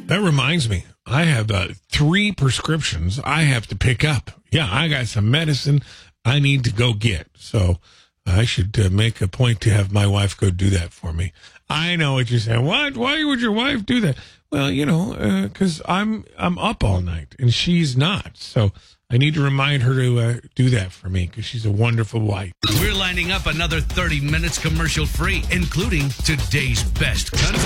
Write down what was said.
That reminds me, I have 3 prescriptions I have to pick up. Yeah, I got some medicine I need to go get. So I should make a point to have my wife go do that for me. I know what you're saying. What? Why would your wife do that? Well, because I'm up all night and she's not. So I need to remind her to do that for me because she's a wonderful wife. We're lining up another 30 minutes commercial free, including today's best country.